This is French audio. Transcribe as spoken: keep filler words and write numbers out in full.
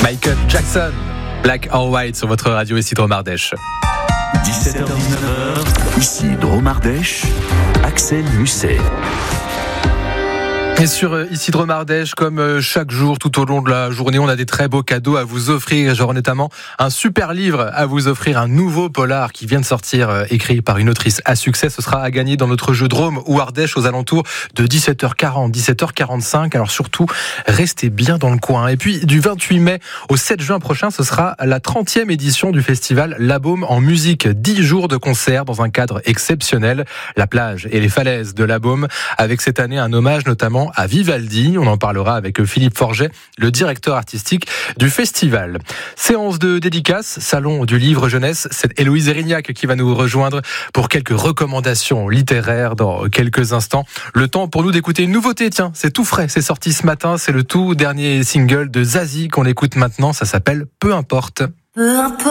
Michael Jackson, Black or White sur votre radio ici Dromardèche. dix-sept heures dix-neuf heures, ici Dromardèche, Axel Musset. Et sur ici Dromardèche, comme chaque jour tout au long de la journée, on a des très beaux cadeaux à vous offrir, genre notamment un super livre à vous offrir, un nouveau polar qui vient de sortir, écrit par une autrice à succès. Ce sera à gagner dans notre jeu Drôme ou Ardèche aux alentours de dix-sept heures quarante, dix-sept heures quarante-cinq. Alors surtout, restez bien dans le coin. Et puis du vingt-huit mai au sept juin prochain, ce sera la trentième édition du festival La Baume en musique. dix jours de concerts dans un cadre exceptionnel. La plage et les falaises de La Baume, avec cette année un hommage notamment à Vivaldi. On en parlera avec Philippe Forget, le directeur artistique du festival. Séance de dédicace, salon du livre jeunesse. C'est Héloïse Erignac qui va nous rejoindre pour quelques recommandations littéraires dans quelques instants. Le temps pour nous d'écouter une nouveauté. Tiens, c'est tout frais, c'est sorti ce matin. C'est le tout dernier single de Zazie qu'on écoute maintenant. Ça s'appelle Peu importe. Peu importe.